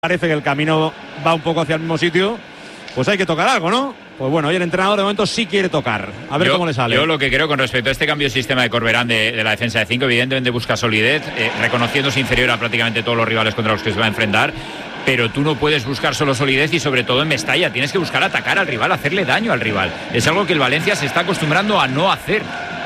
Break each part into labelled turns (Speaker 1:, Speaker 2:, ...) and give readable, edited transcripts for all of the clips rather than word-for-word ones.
Speaker 1: parece que el camino va un poco hacia el mismo sitio, pues hay que tocar algo, ¿no? Pues bueno, hoy el entrenador de momento sí quiere tocar. A ver cómo le sale.
Speaker 2: Yo lo que creo con respecto a este cambio de sistema de Corberán de la defensa de 5, evidentemente busca solidez, reconociéndose inferior a prácticamente todos los rivales contra los que se va a enfrentar. Pero tú no puedes buscar solo solidez y sobre todo en Mestalla. Tienes que buscar atacar al rival, hacerle daño al rival. Es algo que el Valencia se está acostumbrando a no hacer.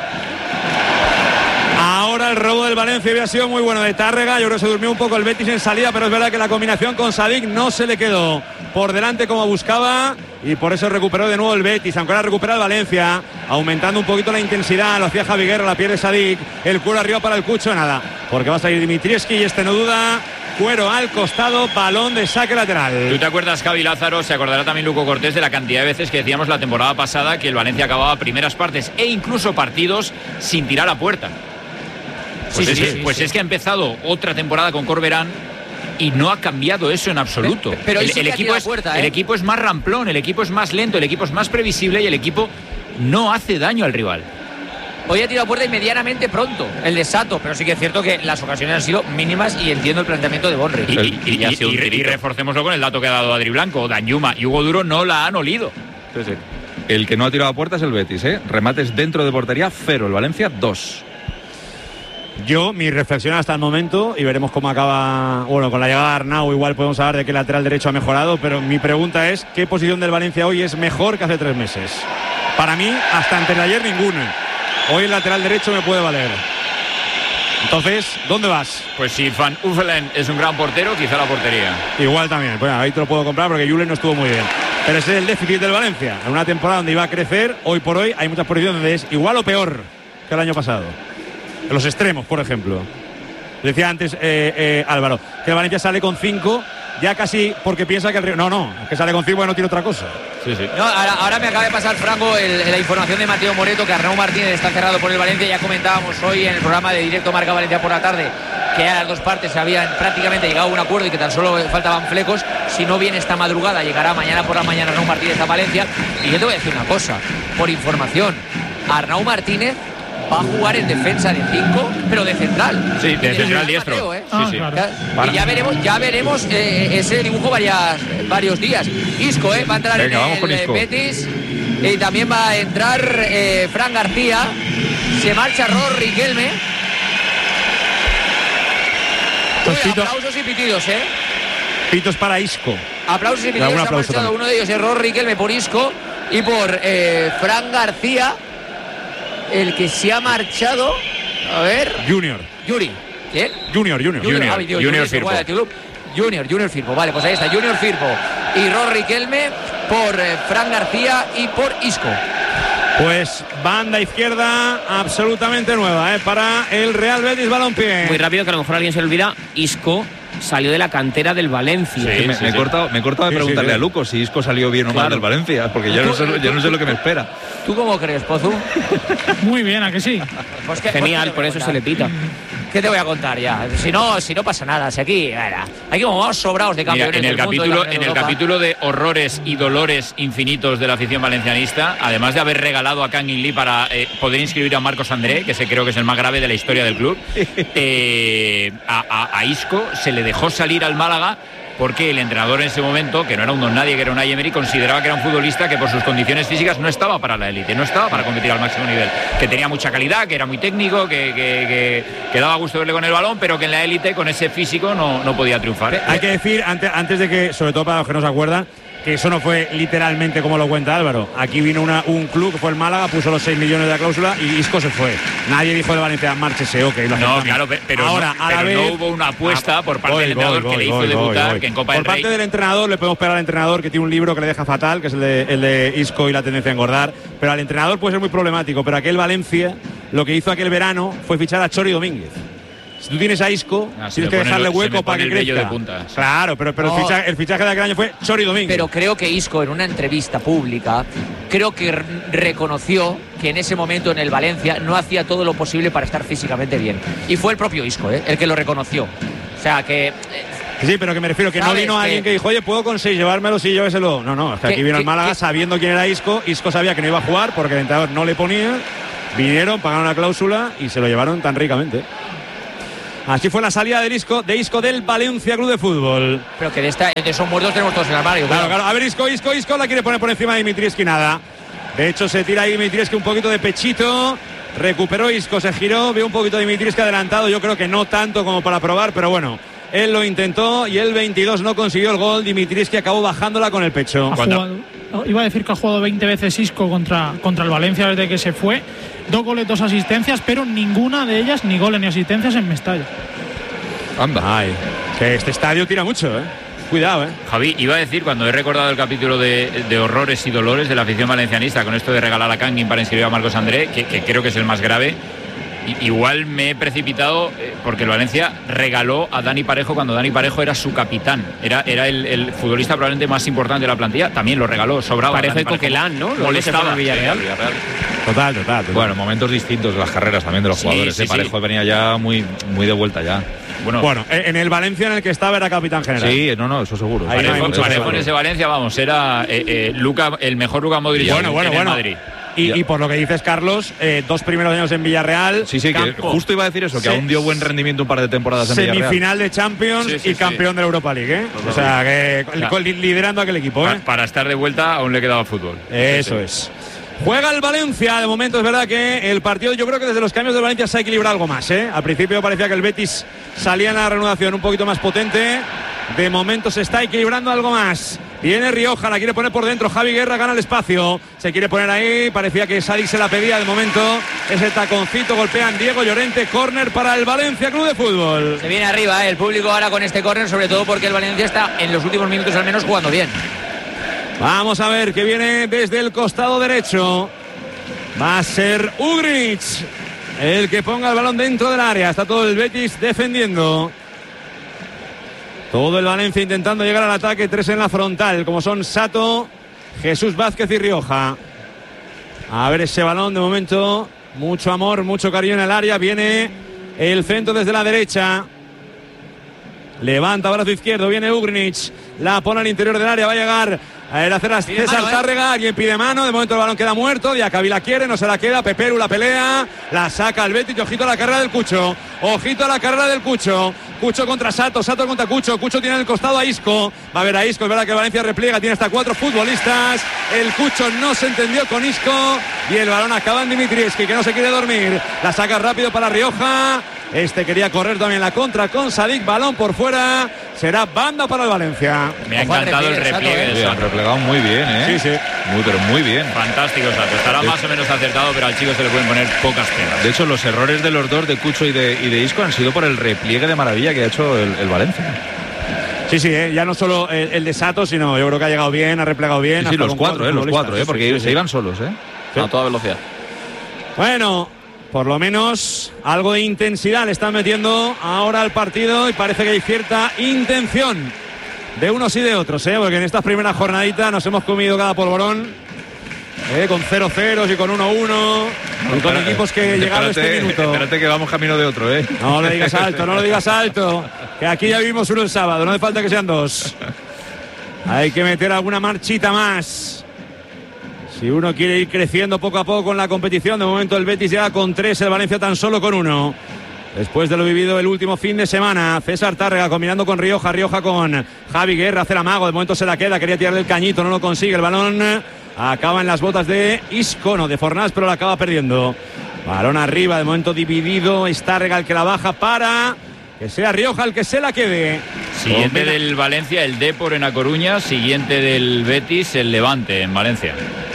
Speaker 1: Ahora el robo del Valencia había sido muy bueno de Tárrega. Yo creo que se durmió un poco el Betis en salida, pero es verdad que la combinación con Sadik no se le quedó por delante como buscaba y por eso recuperó de nuevo el Betis, aunque ahora recupera el Valencia, aumentando un poquito la intensidad. Lo hacía Javi Guerra, la pierde Sadik, el cuero arriba para el Cucho, nada, porque va a salir Dimitrievski y este no duda. Cuero al costado, balón de saque lateral.
Speaker 2: ¿Tú te acuerdas, Javi Lázaro? Se acordará también Luco Cortés de la cantidad de veces que decíamos la temporada pasada que el Valencia acababa primeras partes e incluso partidos sin tirar a puerta. Pues es que ha empezado otra temporada con Corberán y no ha cambiado eso en absoluto.
Speaker 3: Pero
Speaker 2: el equipo es más ramplón, el equipo es más lento, el equipo es más previsible y el equipo no hace daño al rival.
Speaker 3: Hoy ha tirado a puerta y medianamente pronto el de Sato, pero sí que es cierto que las ocasiones han sido mínimas y entiendo el planteamiento de Bonri.
Speaker 2: Y reforcémoslo con el dato que ha dado Adri Blanco. Danjuma y Hugo Duro no la han olido.
Speaker 4: Sí. El que no ha tirado a puerta es el Betis, ¿eh? Remates dentro de portería, 0. El Valencia, 2.
Speaker 1: Yo, mi reflexión hasta el momento, y veremos cómo acaba. Bueno, con la llegada de Arnau igual podemos hablar de que el lateral derecho ha mejorado, pero mi pregunta es, ¿qué posición del Valencia hoy es mejor que hace 3 meses? Para mí, hasta antes de ayer, ninguna. Hoy el lateral derecho me puede valer. Entonces, ¿dónde vas?
Speaker 2: Pues si Van Uffelen es un gran portero, quizá la portería.
Speaker 1: Igual también, bueno, ahí te lo puedo comprar porque Julen no estuvo muy bien. Pero ese es el déficit del Valencia. En una temporada donde iba a crecer, hoy por hoy hay muchas posiciones donde es igual o peor que el año pasado. En los extremos, por ejemplo. Decía antes Álvaro, que el Valencia sale con 5, ya casi porque piensa que el Río. No, es que sale con 5 y no tiene otra cosa.
Speaker 2: Sí.
Speaker 3: No, ahora me acaba de pasar, Franco, la información de Mateo Moreto, que Arnau Martínez está cerrado por el Valencia. Ya comentábamos hoy en el programa de Directo Marca Valencia por la tarde que a las dos partes habían prácticamente llegado a un acuerdo y que tan solo faltaban flecos. Si no viene esta madrugada, llegará mañana por la mañana Arnau Martínez a Valencia. Y yo te voy a decir una cosa, por información, Arnau Martínez va a jugar en defensa de 5, pero de central.
Speaker 2: Sí, de central diestro.
Speaker 3: Sí. Y ya veremos ese dibujo varios días. Isco, va a entrar en el Betis. Y también va a entrar Fran García. Se marcha Ror Riquelme. Aplausos y pitidos,
Speaker 1: Pitos para Isco.
Speaker 3: Aplausos y pitidos. Se ha marchado uno de ellos, es Ror Riquelme por Isco y por Fran García. El que se ha marchado, a ver.
Speaker 1: Yuri.
Speaker 3: ¿Quién?
Speaker 1: Junior
Speaker 3: Firpo. Junior Firpo. Vale, pues ahí está, Junior Firpo. Y Ror Riquelme por Fran García y por Isco.
Speaker 1: Pues banda izquierda absolutamente nueva para el Real Betis Balompié.
Speaker 5: Muy rápido, que a lo mejor a alguien se le olvida, Isco salió de la cantera del Valencia.
Speaker 4: Me he cortado de preguntarle a Luco si Isco salió bien o mal del Valencia, porque ya no sé lo que me espera.
Speaker 3: ¿Tú cómo crees, Pozu?
Speaker 6: Muy bien, ¿a que sí?
Speaker 3: Pues
Speaker 5: genial, por eso se le pita.
Speaker 3: ¿Qué te voy a contar ya? Si no pasa nada. Si aquí como vamos sobrados de campeones.
Speaker 2: Mira, en el capítulo de horrores y dolores infinitos de la afición valencianista, además de haber regalado a Kangin Lee para poder inscribir a Marcos André, que creo que es el más grave de la historia del club, a Isco se le dejó salir al Málaga porque el entrenador en ese momento, que no era un don nadie, que era un Emery, consideraba que era un futbolista que por sus condiciones físicas no estaba para la élite, no estaba para competir al máximo nivel, que tenía mucha calidad, que era muy técnico, que daba gusto verle con el balón, pero que en la élite con ese físico no podía triunfar.
Speaker 1: Hay que decir, antes de que, sobre todo para los que no se acuerdan, que eso no fue literalmente como lo cuenta Álvaro. Aquí vino un club, que fue el Málaga, puso los 6 millones de la cláusula y Isco se fue. Nadie dijo de Valencia, márchese, ok.
Speaker 2: No, claro, pero no hubo una apuesta por parte del entrenador que le hizo debutar, que en Copa del Rey.
Speaker 1: Por parte del entrenador, le podemos pegar al entrenador, que tiene un libro que le deja fatal, que es el de Isco y la tendencia a engordar. Pero al entrenador puede ser muy problemático. Pero aquel Valencia, lo que hizo aquel verano fue fichar a Chori Domínguez. Si tú tienes a Isco, tienes que dejarle hueco para que crezca.
Speaker 2: De punta, sí.
Speaker 1: Claro, pero el fichaje de aquel año fue Chori Domínguez.
Speaker 3: Pero creo que Isco, en una entrevista pública, reconoció que en ese momento en el Valencia no hacía todo lo posible para estar físicamente bien. Y fue el propio Isco el que lo reconoció. O sea que...
Speaker 1: Sí, pero que me refiero que no vino alguien que dijo, oye, ¿puedo conseguir llevármelo? Sí, lléveselo. No, es que aquí vino el Málaga sabiendo quién era Isco. Isco sabía que no iba a jugar porque el entrenador no le ponía. Vinieron, pagaron la cláusula y se lo llevaron tan ricamente. Así fue la salida de Isco del Valencia Club de Fútbol.
Speaker 3: Pero que de esos muertos tenemos todos en el armario.
Speaker 1: Claro. A ver, Isco la quiere poner por encima de Dimitrievski, nada. De hecho, se tira ahí Dimitrievski un poquito de pechito. Recuperó Isco, se giró, vio un poquito de Dimitrievski adelantado. Yo creo que no tanto como para probar, pero bueno. Él lo intentó y el 22 no consiguió el gol. Dimitrievski acabó bajándola con el pecho.
Speaker 6: Iba a decir que ha jugado 20 veces Isco contra el Valencia desde que se fue. 2 goles, 2 asistencias, pero ninguna de ellas ni goles ni asistencias en Mestalla.
Speaker 4: Anda.
Speaker 1: Ay, que este estadio tira mucho, Cuidado,
Speaker 2: Javi, iba a decir, cuando he recordado el capítulo de horrores y dolores de la afición valencianista con esto de regalar a Kangin para inscribir a Marcos André, que creo que es el más grave. Igual me he precipitado porque el Valencia regaló a Dani Parejo cuando Dani Parejo era su capitán. Era el futbolista probablemente más importante de la plantilla. También lo regaló, sobraba.
Speaker 5: Parejo y Coquelán, ¿no?
Speaker 2: Molestaba
Speaker 5: el Villarreal.
Speaker 1: Total.
Speaker 4: Bueno, momentos distintos de las carreras también de los jugadores. Parejo venía ya muy de vuelta ya.
Speaker 1: Bueno, en el Valencia en el que estaba era capitán general.
Speaker 4: Sí, no, eso seguro.
Speaker 2: Parejo en ese Valencia, vamos, era el mejor Luka Modric en el Madrid.
Speaker 1: Y por lo que dices, Carlos, 2 primeros años en Villarreal.
Speaker 4: Sí, que justo iba a decir eso, que aún dio buen rendimiento un par de temporadas en Villarreal.
Speaker 1: Semifinal de Champions y campeón de la Europa League, O sea, que liderando aquel equipo,
Speaker 2: Para estar de vuelta aún le quedaba fútbol.
Speaker 1: Eso es. Juega el Valencia, de momento es verdad que el partido, yo creo que desde los cambios del Valencia se ha equilibrado algo más, Al principio parecía que el Betis salía en la reanudación un poquito más potente. De momento se está equilibrando algo más. Viene Rioja, la quiere poner por dentro. Javi Guerra gana el espacio. Se quiere poner ahí. Parecía que Sadik se la pedía. De momento ese taconcito. Golpean Diego Llorente. Córner para el Valencia Club de Fútbol.
Speaker 3: Se viene arriba el público ahora con este córner, sobre todo porque el Valencia está en los últimos minutos al menos jugando bien.
Speaker 1: Vamos a ver que viene desde el costado derecho. Va a ser Ugrinic el que ponga el balón dentro del área. Está todo el Betis defendiendo. Todo el Valencia intentando llegar al ataque. 3 en la frontal, como son Sato, Jesús Vázquez y Rioja. A ver ese balón de momento. Mucho amor, mucho cariño en el área. Viene el centro desde la derecha. Levanta brazo izquierdo. Viene Ugrinic. La pone al interior del área. Va a llegar a hacer a César Tárrega. Alguien pide mano. De momento el balón queda muerto. Diacabí la quiere, no se la queda. Peperu la pelea. La saca el Betis. Ojito a la carrera del Cucho. Ojito a la carrera del Cucho. Cucho contra Sato, Sato contra Cucho. Cucho tiene en el costado a Isco. Va a ver a Isco. Es verdad que Valencia repliega. Tiene hasta 4 futbolistas. El Cucho no se entendió con Isco. Y el balón acaba en Dimitrievski, que no se quiere dormir. La saca rápido para Rioja. Este quería correr también la contra con Sadik. Balón por fuera. Será banda para el Valencia.
Speaker 2: Me ha encantado el repliegue de Sato.
Speaker 4: Han replegado muy bien,
Speaker 1: Sí.
Speaker 4: Muy bien.
Speaker 2: Fantástico, Sato. Estará más o menos acertado, pero al chico se le pueden poner pocas pegas.
Speaker 4: De hecho, los errores de los dos, de Cucho y de Isco, han sido por el repliegue de maravilla que ha hecho el Valencia.
Speaker 1: Sí, ya no solo el de Sato, sino yo creo que ha llegado bien, ha replegado bien.
Speaker 4: Sí, los cuatro, porque se iban solos,
Speaker 2: A toda velocidad.
Speaker 1: Bueno, por lo menos algo de intensidad le están metiendo ahora al partido y parece que hay cierta intención de unos y de otros, porque en estas primeras jornaditas nos hemos comido cada polvorón, con 0-0 y con 1-1 y con equipos que llegaron a este minuto.
Speaker 4: Espérate que vamos camino de otro,
Speaker 1: No lo digas alto, que aquí ya vimos uno el sábado, no hace falta que sean 2. Hay que meter alguna marchita más. Si uno quiere ir creciendo poco a poco en la competición, de momento el Betis llega con 3, el Valencia tan solo con 1. Después de lo vivido el último fin de semana, César Tárrega combinando con Rioja con Javi Guerra, hace el amago, de momento se la queda, quería tirarle el cañito, no lo consigue, el balón acaba en las botas de Isco, no, de Fornás, pero la acaba perdiendo. Balón arriba, de momento dividido, es Tárrega el que la baja para que sea Rioja el que se la quede.
Speaker 2: Siguiente del Valencia, el Depor en A Coruña, siguiente del Betis, el Levante en Valencia.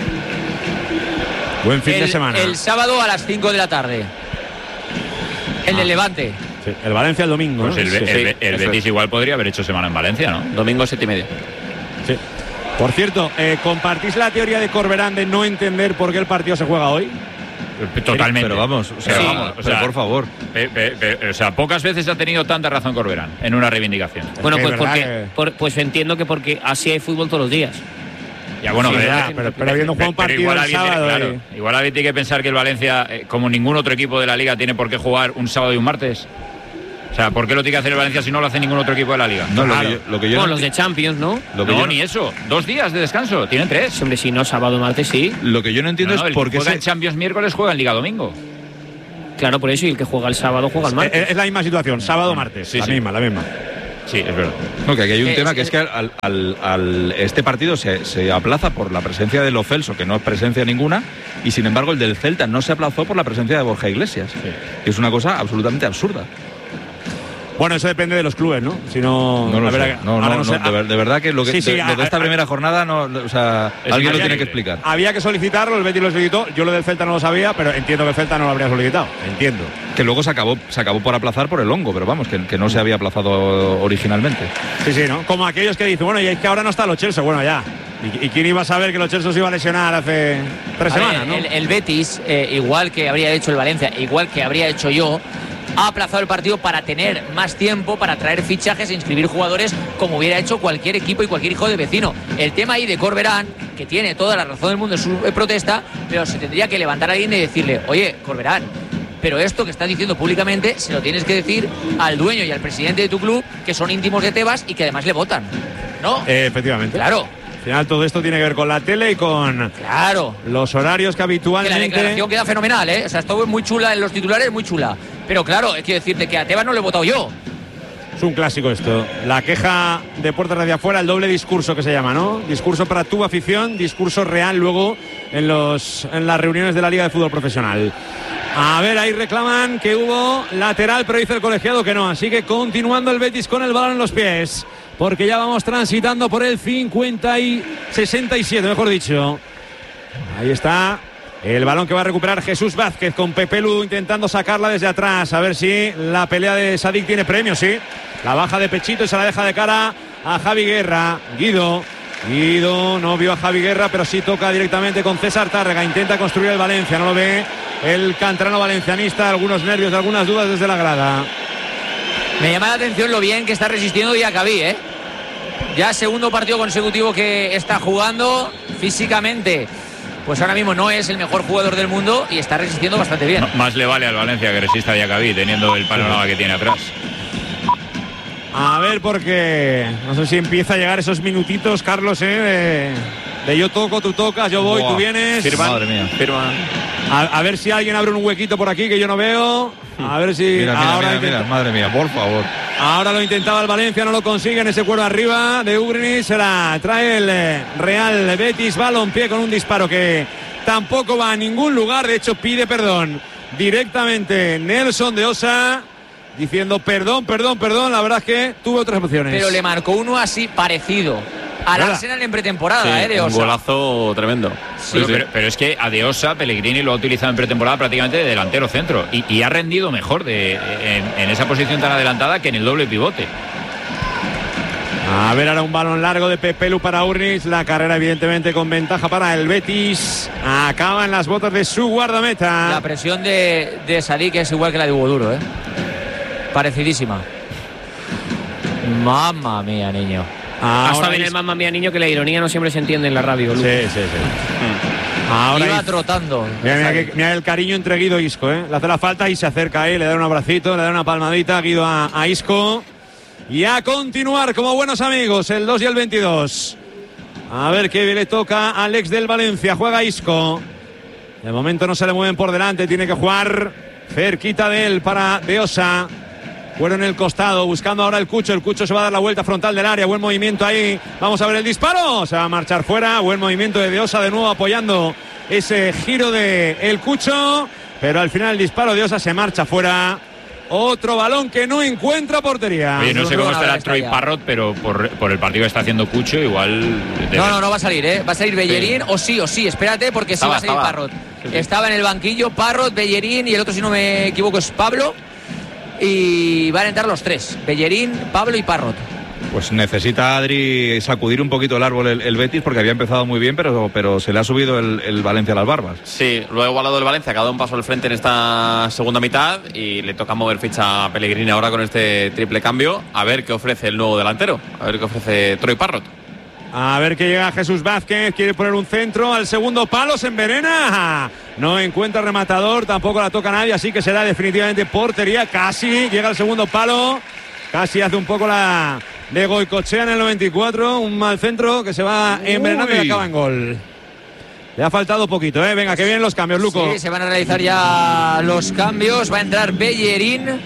Speaker 1: Buen fin de semana.
Speaker 3: El sábado a las 5 de la tarde. El del Levante.
Speaker 1: Sí, el Valencia el domingo.
Speaker 2: Pues
Speaker 1: ¿no?
Speaker 2: el Betis igual podría haber hecho semana en Valencia, ¿no?
Speaker 5: Domingo 7:30.
Speaker 1: Sí. Por cierto, ¿compartís la teoría de Corberán de no entender por qué el partido se juega hoy?
Speaker 2: Totalmente.
Speaker 4: Pero vamos, por favor.
Speaker 2: O sea, pocas veces ha tenido tanta razón Corberán en una reivindicación.
Speaker 5: Bueno, pues pues entiendo que porque así hay fútbol todos los días.
Speaker 2: Ya, bueno,
Speaker 1: pero habiendo jugado un partido el sábado.
Speaker 2: Igual alguien tiene que pensar que el Valencia, como ningún otro equipo de la Liga, tiene por qué jugar un sábado y un martes. O sea, ¿por qué lo tiene que hacer el Valencia si no lo hace ningún otro equipo de la Liga?
Speaker 4: No,
Speaker 2: claro.
Speaker 5: Los de Champions, ¿no?
Speaker 2: Ni eso. 2 días de descanso. Tienen 3.
Speaker 5: Hombre, si no, sábado, martes, sí.
Speaker 4: Lo que yo no entiendo es por qué
Speaker 2: juega en Champions miércoles, juega en Liga domingo.
Speaker 5: Claro, por eso, y el que juega el sábado juega el martes.
Speaker 1: Es la misma situación, sábado, martes.
Speaker 2: Sí,
Speaker 1: la
Speaker 2: sí.
Speaker 1: misma.
Speaker 2: Sí, es verdad.
Speaker 4: No, que aquí hay un tema que es que este partido se aplaza por la presencia de Lo Celso, que no es presencia ninguna, y sin embargo el del Celta no se aplazó por la presencia de Borja Iglesias. Sí. Que es una cosa absolutamente absurda.
Speaker 1: Bueno, eso depende de los clubes, ¿no? Si no,
Speaker 4: no lo sé. De verdad que lo de esta primera jornada, o sea, alguien lo tiene que explicar.
Speaker 1: Había que solicitarlo, el Betis lo solicitó. Yo lo del Celta no lo sabía, pero entiendo que el Celta no lo habría solicitado. Entiendo.
Speaker 4: Que luego se acabó por aplazar por el hongo, pero vamos, que no se había aplazado originalmente.
Speaker 1: Sí, ¿no? Como aquellos que dicen, bueno, y es que ahora no está Lo Celso. Bueno, ya. ¿Y quién iba a saber que Lo Celso se iba a lesionar hace 3 semanas, ¿no?
Speaker 3: El Betis, igual que habría hecho el Valencia, igual que habría hecho yo, ha aplazado el partido para tener más tiempo, para traer fichajes e inscribir jugadores como hubiera hecho cualquier equipo y cualquier hijo de vecino. El tema ahí de Corberán, que tiene toda la razón del mundo en su protesta, pero se tendría que levantar a alguien y decirle, oye, Corberán, pero esto que estás diciendo públicamente se lo tienes que decir al dueño y al presidente de tu club, que son íntimos de Tebas y que además le votan, ¿no?
Speaker 1: Efectivamente.
Speaker 3: Claro.
Speaker 1: Al final todo esto tiene que ver con la tele y con los horarios que habitualmente...
Speaker 3: Que la declaración queda fenomenal, ¿eh? O sea, esto es muy chula en los titulares, muy chula. Pero claro, quiero decirte que a Tebas no le he votado yo.
Speaker 1: Es un clásico esto. La queja de puertas hacia afuera, el doble discurso que se llama, ¿no? Discurso para tu afición, discurso real luego en las reuniones de la Liga de Fútbol Profesional. A ver, ahí reclaman que hubo lateral, pero dice el colegiado que no. Así que continuando el Betis con el balón en los pies, porque ya vamos transitando por el 67, mejor dicho. Ahí está el balón que va a recuperar Jesús Vázquez, con Pepelu intentando sacarla desde atrás. A ver si la pelea de Sadik tiene premio, sí. La baja de pechito y se la deja de cara a Javi Guerra. Guido no vio a Javi Guerra, pero sí toca directamente con César Tárrega. Intenta construir el Valencia, no lo ve el canterano valencianista. Algunos nervios, algunas dudas desde la grada.
Speaker 3: Me llama la atención lo bien que está resistiendo Diacabí, ¿eh? Ya segundo partido consecutivo que está jugando físicamente. Pues ahora mismo no es el mejor jugador del mundo y está resistiendo bastante bien.
Speaker 2: Más le vale al Valencia que resista a Diacabí, teniendo el panorama que tiene atrás.
Speaker 1: A ver, porque no sé si empieza a llegar esos minutitos, Carlos, de yo toco, tú tocas, yo voy, tú vienes.
Speaker 4: Madre mía.
Speaker 1: A ver si alguien abre un huequito por aquí que yo no veo. A ver si...
Speaker 4: Mira, madre mía, por favor.
Speaker 1: Ahora lo intentaba el Valencia, no lo consigue en ese cuero arriba de Ugrinis. Se la trae el Real Betis, balompié con un disparo que tampoco va a ningún lugar. De hecho, pide perdón directamente Nelson de Osa, diciendo perdón. La verdad es que tuve otras opciones.
Speaker 3: Pero le marcó uno así parecido al Arsenal en pretemporada, de Osa.
Speaker 7: Un golazo tremendo.
Speaker 2: Sí. Pero es que a De Osa Pellegrini lo ha utilizado en pretemporada prácticamente de delantero centro y ha rendido mejor en esa posición tan adelantada que en el doble pivote.
Speaker 1: A ver, ahora un balón largo de Pepelu para Ugrinis. La carrera evidentemente con ventaja para el Betis. Acaba en las botas de su guardameta.
Speaker 3: La presión de Sadik es igual que la de Hugo Duro, parecidísima. Mamma mía, niño.
Speaker 5: Hasta bien el mamma mía, niño, que la ironía no siempre se entiende en la radio, Lu.
Speaker 1: Sí. Ahora
Speaker 3: iba trotando.
Speaker 1: Mira el cariño entre Guido e Isco, Le hace la falta y se acerca ahí, le da un abracito, le da una palmadita a Guido a Isco. Y a continuar como buenos amigos, el 2 y el 22. A ver qué le toca a Alex del Valencia. Juega Isco. De momento no se le mueven por delante, tiene que jugar cerquita de él para De Osa. Fueron en el costado, buscando ahora el Cucho. El Cucho se va a dar la vuelta frontal del área. Buen movimiento ahí. Vamos a ver el disparo. Se va a marchar fuera. Buen movimiento de Osa de nuevo apoyando ese giro de el Cucho. Pero al final el disparo de Osa se marcha fuera. Otro balón que no encuentra portería.
Speaker 2: Oye, no sé cómo estará Troy Parrott, pero por el partido que está haciendo Cucho, igual...
Speaker 3: No va a salir, Va a salir Bellerín o sí. Espérate, porque sí va a salir Parrott. Sí. Estaba en el banquillo Parrott, Bellerín y el otro, si no me equivoco, es Pablo. Y van a entrar los tres, Bellerín, Pablo y Parrott.
Speaker 4: Pues necesita Adri sacudir un poquito el árbol el Betis, porque había empezado muy bien, pero se le ha subido el Valencia a las barbas.
Speaker 7: Sí, lo ha igualado el Valencia, ha dado un paso al frente en esta segunda mitad y le toca mover ficha a Pellegrini ahora con este triple cambio. A ver qué ofrece el nuevo delantero, a ver qué ofrece Troy Parrott.
Speaker 1: A ver que llega Jesús Vázquez, quiere poner un centro al segundo palo, se envenena, no encuentra rematador, tampoco la toca nadie, así que será definitivamente portería. Casi llega al segundo palo, casi hace un poco la de Goicoechea en el 94, un mal centro que se va envenenando y acaba en gol. Le ha faltado poquito, ¿eh? Venga, que vienen los cambios, Luco.
Speaker 3: Sí, se van a realizar ya los cambios. Va a entrar Bellerín.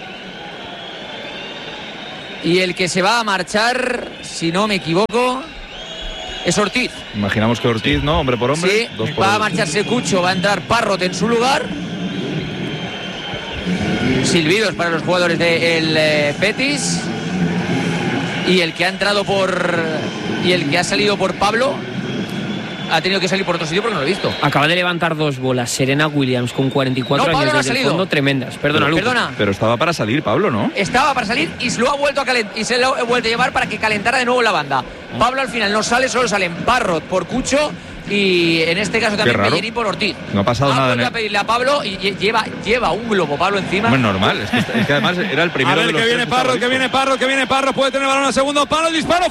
Speaker 3: Y el que se va a marchar, si no me equivoco, es Ortiz.
Speaker 4: Imaginamos que Ortiz, ¿no? Hombre por hombre.
Speaker 3: Sí, va a marcharse Cucho, va a entrar Parrot en su lugar. Silbidos para los jugadores del Betis. Y el que ha entrado y el que ha salido por Pablo ha tenido que salir por otro sitio porque no lo he visto.
Speaker 5: Acaba de levantar 2 bolas Serena Williams con 44
Speaker 3: Pablo
Speaker 5: años
Speaker 3: no ha
Speaker 5: desde el
Speaker 3: salido.
Speaker 5: fondo, tremendas. Perdona, Lucas.
Speaker 3: Perdona.
Speaker 4: Pero estaba para salir Pablo, ¿no?
Speaker 3: Estaba para salir y se lo ha vuelto a calentar y se lo ha vuelto a llevar para que calentara de nuevo la banda. Pablo al final no sale, solo salen Parrot por Cucho y en este caso también Bellerín por Ortiz.
Speaker 4: No ha pasado nada.
Speaker 3: Vuelto a pedirle a Pablo y lleva un globo Pablo encima.
Speaker 4: No es normal, es que además era el primero.
Speaker 1: A ver,
Speaker 4: de los
Speaker 1: que viene Parrot, que viene Parrot, que viene Parrot, puede tener balón al segundo palo, disparo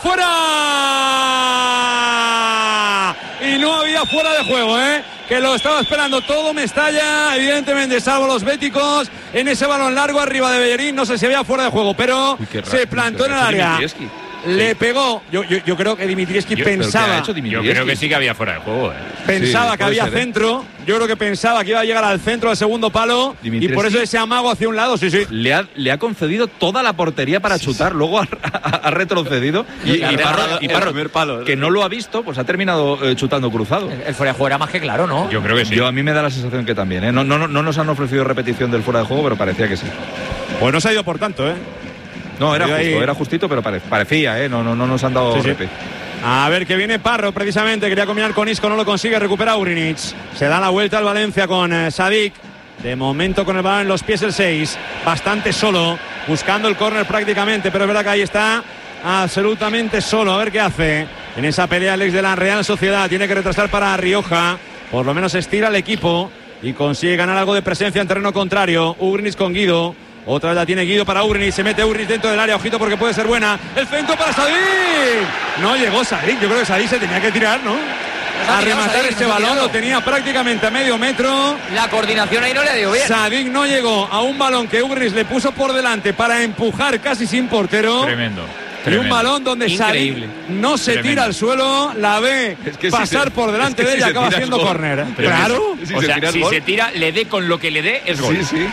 Speaker 1: fuera. Y no había fuera de juego, que lo estaba esperando todo Mestalla, evidentemente, salvo los béticos, en ese balón largo arriba de Bellerín. No sé si había fuera de juego, pero se plantó en el área. Le pegó, yo creo que Dimitrievski pensaba.
Speaker 2: Yo creo que sí que había fuera de juego.
Speaker 1: Pensaba que había centro. Yo creo que pensaba que iba a llegar al centro del segundo palo. Y por eso ese amago hacia un lado, sí.
Speaker 4: Le ha concedido toda la portería para chutar, luego ha retrocedido. Y Parrot, que no lo ha visto, pues ha terminado chutando cruzado.
Speaker 3: El fuera de juego era más que claro, ¿no?
Speaker 2: Yo creo que sí.
Speaker 4: A mí me da la sensación que también, No nos han ofrecido repetición del fuera de juego, pero parecía que sí.
Speaker 1: Pues no se ha ido por tanto,
Speaker 4: No, era justito, pero parecía, No nos han dado repe.
Speaker 1: A ver, que viene Parro, precisamente. Quería combinar con Isco, no lo consigue. Recupera Ugrinic. Se da la vuelta al Valencia con Sadik. De momento con el balón en los pies el 6. Bastante solo. Buscando el córner prácticamente. Pero es verdad que ahí está absolutamente solo. A ver qué hace. En esa pelea el ex de la Real Sociedad. Tiene que retrasar para Rioja. Por lo menos estira el equipo. Y consigue ganar algo de presencia en terreno contrario. Ugrinic con Guido. Otra vez la tiene Guido para Ugrinic. Se mete Ugrinic dentro del área. Ojito porque puede ser buena. El centro para Sadik. No llegó Sadik. Yo creo que Sadik se tenía que tirar, ¿no? A rematar este balón. Lo tenía prácticamente a medio metro.
Speaker 3: La coordinación ahí no le dio bien.
Speaker 1: Sadik no llegó a un balón que Ugrinic le puso por delante para empujar casi sin portero.
Speaker 2: Tremendo.
Speaker 1: Y un balón donde Sadik no se tira al suelo, la ve pasar por delante de ella, acaba siendo córner. Claro.
Speaker 2: O sea, si se tira, le dé con lo que le dé, es gol.
Speaker 4: Sí.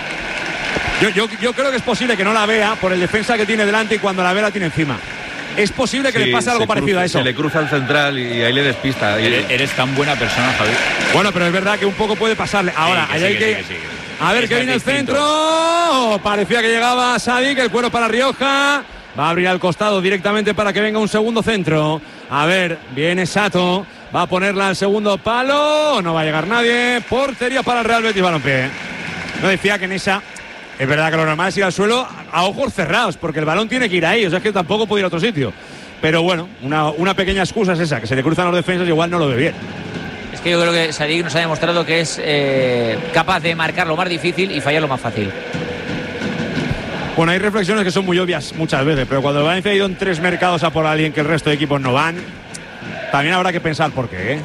Speaker 1: Yo creo que es posible que no la vea por el defensa que tiene delante y cuando la ve la tiene encima. Es posible que le pase algo parecido a eso.
Speaker 4: Se le cruza al central y ahí le despista.
Speaker 2: Eres tan buena persona, Javi.
Speaker 1: Bueno, pero es verdad que un poco puede pasarle. Ahora, ahí hay que... A ver que viene el centro. Parecía que llegaba Sadik, el cuero para Rioja. Va a abrir al costado directamente para que venga un segundo centro. A ver, viene Sato. Va a ponerla al segundo palo. No va a llegar nadie. Portería para el Real Betis Balompié. No decía que en esa... Es verdad que lo normal es ir al suelo a ojos cerrados, porque el balón tiene que ir ahí, o sea, es que tampoco puede ir a otro sitio. Pero bueno, una pequeña excusa es esa, que se le cruzan los defensas y igual no lo ve bien.
Speaker 3: Es que yo creo que Sadik nos ha demostrado que es capaz de marcar lo más difícil y fallar lo más fácil.
Speaker 1: Bueno, hay reflexiones que son muy obvias muchas veces, pero cuando el Valencia ha ido en 3 mercados a por alguien que el resto de equipos no van, también habrá que pensar por qué,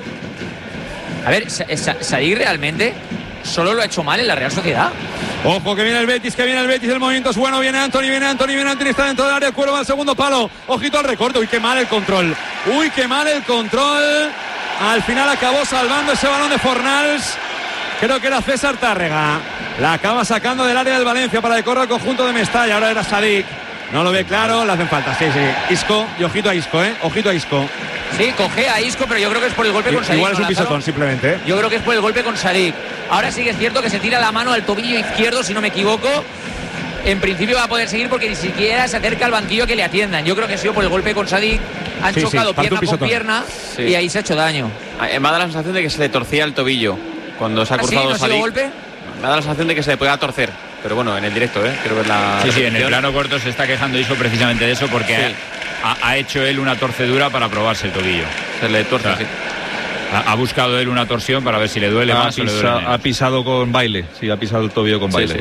Speaker 3: A ver, Sadik realmente solo lo ha hecho mal en la Real Sociedad.
Speaker 1: Ojo que viene el Betis, el movimiento es bueno, viene Anthony, está dentro del área, el cuero va al segundo palo, ojito al recorte, uy, qué mal el control, al final acabó salvando ese balón de Fornals, creo que era César Tárrega, la acaba sacando del área del Valencia para decorar el conjunto de Mestalla, ahora era Sadik, no lo ve claro, le hacen falta, sí, Isco, y ojito a Isco,
Speaker 3: Sí, coge a Isco, pero yo creo que es por el golpe con Sadik.
Speaker 1: Igual es un pisotón, simplemente.
Speaker 3: Yo creo que es por el golpe con Sadik. Ahora sí que es cierto que se tira la mano al tobillo izquierdo, si no me equivoco. En principio va a poder seguir porque ni siquiera se acerca al banquillo que le atiendan. Yo creo que ha sido por el golpe con Sadik. Han chocado pierna con pierna y ahí se ha hecho daño.
Speaker 7: Me da la sensación de que se le torcía el tobillo cuando se ha cruzado
Speaker 3: Sadik. ¿No ha sido golpe?
Speaker 7: Me da la sensación de que se le pueda torcer. Pero bueno, en el directo, quiero ver la...
Speaker 2: Sí, en el plano corto se está quejando Isco precisamente de eso porque ha hecho él una torcedura para probarse el tobillo.
Speaker 7: Se le torce,
Speaker 2: Ha buscado él una torsión para ver si le duele más o le duele menos.
Speaker 4: Ha pisado con baile, ha pisado el tobillo con baile.
Speaker 7: Sí.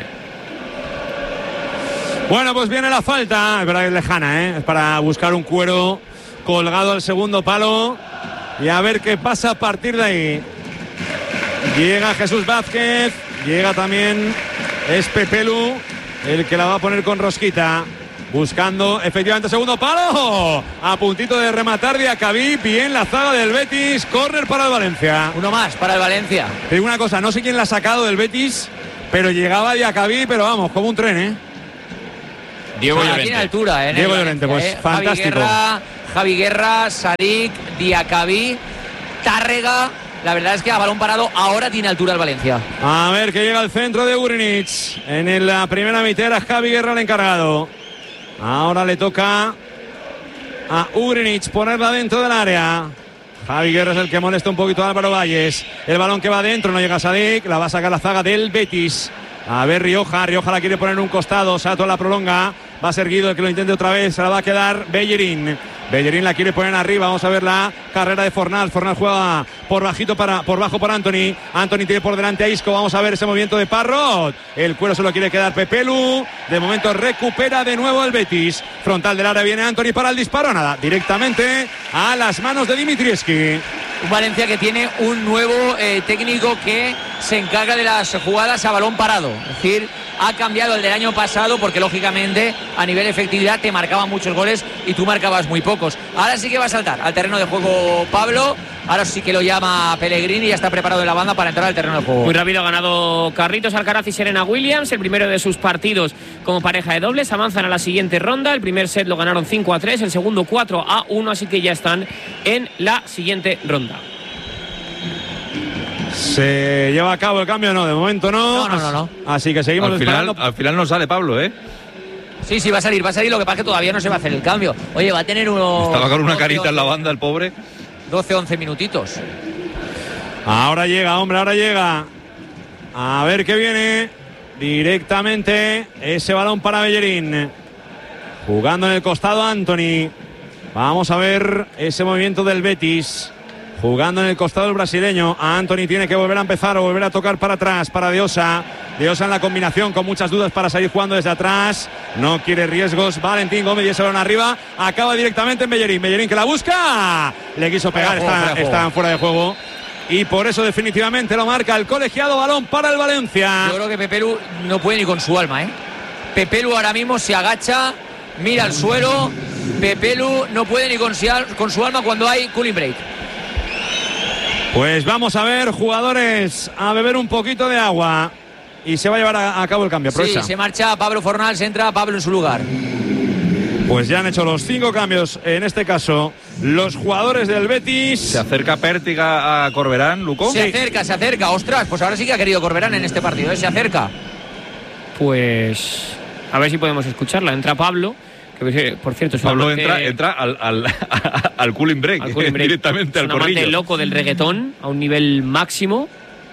Speaker 1: Bueno, pues viene la falta, es verdad que es lejana, es para buscar un cuero colgado al segundo palo y a ver qué pasa a partir de ahí. Llega Jesús Vázquez, llega también es Pepelu, el que la va a poner con rosquita. buscando efectivamente segundo palo, a puntito de rematar Diacabí. Bien la zaga del Betis, córner para el Valencia.
Speaker 3: Uno más para el Valencia.
Speaker 1: Te digo una cosa, no sé quién la ha sacado del Betis, pero llegaba Diacabí, pero vamos, como un tren,
Speaker 2: Diego Llorente.
Speaker 3: Tiene altura,
Speaker 1: Diego Llorente, pues fantástico.
Speaker 3: Javi Guerra, Sadik, Diacabí, Tárrega. La verdad es que a balón parado ahora tiene altura el Valencia.
Speaker 1: A ver que llega al centro de Ugrinic. En la primera mitad era Javi Guerra el encargado. Ahora le toca a Ugrinic ponerla dentro del área. Javi Guerra es el que molesta un poquito a Álvaro Valles. El balón que va adentro, no llega a Sadik. La va a sacar la zaga del Betis. A ver Rioja la quiere poner en un costado. Sato la prolonga. Va a ser Guido el que lo intente otra vez. Se la va a quedar Bellerín. Bellerín la quiere poner arriba. Vamos a ver la carrera de Fornal. Fornal juega por bajo por Anthony. Anthony tiene por delante a Isco. Vamos a ver ese movimiento de Parrot. El cuero se lo quiere quedar Pepelu. De momento recupera de nuevo el Betis. Frontal del área viene Anthony para el disparo. Nada, directamente a las manos de Dimitrievski.
Speaker 3: Un Valencia que tiene un nuevo técnico que se encarga de las jugadas a balón parado. Es decir, ha cambiado el del año pasado porque lógicamente a nivel de efectividad te marcaban muchos goles y tú marcabas muy pocos. Ahora sí que va a saltar al terreno de juego Pablo. Ahora sí que lo llama Pellegrini y ya está preparado en la banda para entrar al terreno de juego.
Speaker 5: Muy rápido ha ganado Carlitos Alcaraz y Serena Williams, el primero de sus partidos como pareja de dobles. Avanzan a la siguiente ronda. El primer set lo ganaron 5-3, el segundo 4-1, así que ya están en la siguiente ronda.
Speaker 1: ¿Se lleva a cabo el cambio? No, de momento no.
Speaker 3: No.
Speaker 1: Así que seguimos esperando.
Speaker 4: Al final no sale Pablo,
Speaker 3: Sí, va a salir. Lo que pasa es que todavía no se va a hacer el cambio. Oye, va a tener
Speaker 4: Estaba con una carita en la banda el pobre.
Speaker 3: 12-11 minutitos.
Speaker 1: Ahora llega, hombre, ahora llega. A ver qué viene. Directamente ese balón para Bellerín. Jugando en el costado Anthony. Vamos a ver ese movimiento del Betis. Jugando en el costado el brasileño. A Anthony tiene que volver a empezar o volver a tocar para atrás para De Osa. De Osa en la combinación con muchas dudas para salir jugando desde atrás. No quiere riesgos. Valentín Gómez y ese balón arriba. Acaba directamente en Bellerín. Bellerín que la busca. Le quiso pegar. Está fuera de juego. Y por eso definitivamente lo marca el colegiado. Balón para el Valencia.
Speaker 3: Yo creo que Pepelu no puede ni con su alma, Pepelu ahora mismo se agacha, mira al suelo. Pepelu no puede ni con su alma cuando hay cooling break.
Speaker 1: Pues vamos a ver, jugadores, a beber un poquito de agua. Y se va a llevar a cabo el cambio.
Speaker 3: Aprovecha. Sí, se marcha Pablo Fornals, entra Pablo en su lugar.
Speaker 1: Pues ya han hecho los 5 cambios, en este caso, los jugadores del Betis.
Speaker 4: ¿Se acerca Pértiga a Corberán, Luco?
Speaker 3: Se acerca. Ostras, pues ahora sí que ha querido Corberán en este partido, se acerca.
Speaker 5: Pues a ver si podemos escucharla. Entra Pablo. Que, por cierto,
Speaker 4: Pablo entra al cooling break, directamente al corrillo.
Speaker 5: Es un amante loco del reggaetón a un nivel máximo.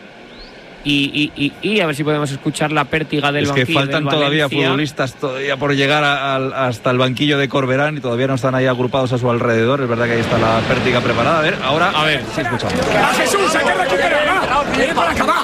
Speaker 5: Y a ver si podemos escuchar la pértiga del banquillo.
Speaker 4: Es que faltan todavía futbolistas por llegar hasta el banquillo de Corberán y todavía no están ahí agrupados a su alrededor. Es verdad que ahí está la pértiga preparada. A ver si escuchamos.
Speaker 8: ¡A Jesús, hay que recuperar! ¡Viene para acabar!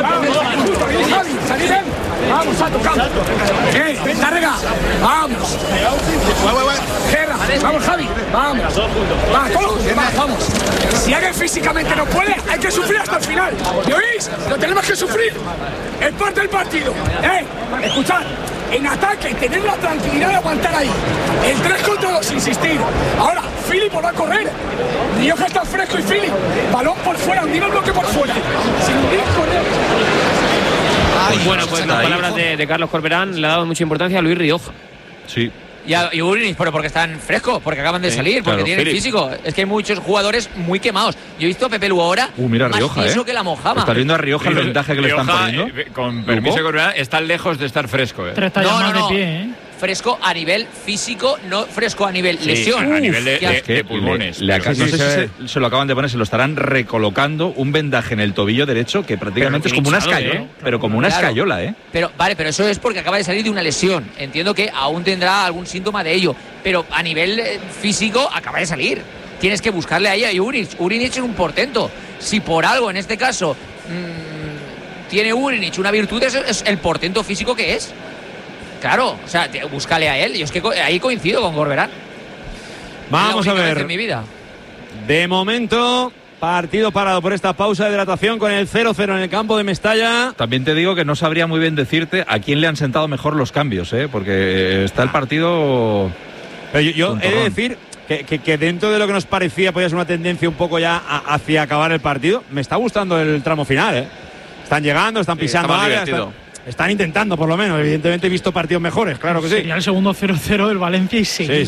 Speaker 8: ¡Vamos, a tocar! ¡Ven, Tárrega! ¡Vamos! ¡Guerra! ¡Vamos, Javi! ¡Vamos! ¡Vamos! Si alguien físicamente no puede, hay que sufrir hasta el final. ¿Me oís? Lo tenemos que sufrir. Es parte del partido. Escuchad. En ataque, tener la tranquilidad de aguantar ahí. El 3 contra 2, insistir. Ahora, Philip va a correr. Rioja está fresco y Philip. Balón por fuera, hundir el bloque por fuera. Sin hundir, correr.
Speaker 5: Bueno, pues las palabras de Carlos Corberán le ha dado mucha importancia a Luis Rioja.
Speaker 4: Sí.
Speaker 3: Y Ugrinic, pero porque están frescos, porque acaban de salir, porque tienen físico. Es que hay muchos jugadores muy quemados. Yo he visto a Pepelu ahora
Speaker 4: mira,
Speaker 3: más
Speaker 4: Rioja,
Speaker 3: tieso que la Mojama.
Speaker 4: Está viendo a Rioja el ventaje que
Speaker 2: Rioja,
Speaker 4: le están poniendo.
Speaker 2: Con permiso de Corberán, está lejos de estar fresco.
Speaker 6: 3 tallas más de pie,
Speaker 3: Fresco a nivel físico, no fresco a nivel lesión.
Speaker 2: A nivel de pulmones.
Speaker 4: No sé si se lo acaban de poner, se lo estarán recolocando un vendaje en el tobillo derecho que prácticamente es como una escayola. Pero como una escayola,
Speaker 3: Pero eso es porque acaba de salir de una lesión. Entiendo que aún tendrá algún síntoma de ello. Pero a nivel físico acaba de salir. Tienes que buscarle ahí a Ugrinic. Ugrinic es un portento. Si por algo, en este caso, tiene Ugrinic una virtud, es el portento físico que es. Claro, o sea, búscale a él. Yo es que ahí coincido con Corberán.
Speaker 1: Vamos a ver.
Speaker 3: En mi vida.
Speaker 1: De momento, Partido parado por esta pausa de hidratación con el 0-0 en el campo de Mestalla.
Speaker 4: También te digo que no sabría muy bien decirte a quién le han sentado mejor los cambios, porque está el partido...
Speaker 1: Pero yo he de decir que dentro de lo que nos parecía podía ser una tendencia un poco ya hacia acabar el partido, me está gustando el tramo final. Están llegando, están pisando área, están intentando por lo menos. Evidentemente he visto partidos mejores, claro que sí.
Speaker 6: Sería el segundo 0-0 del Valencia y seguir.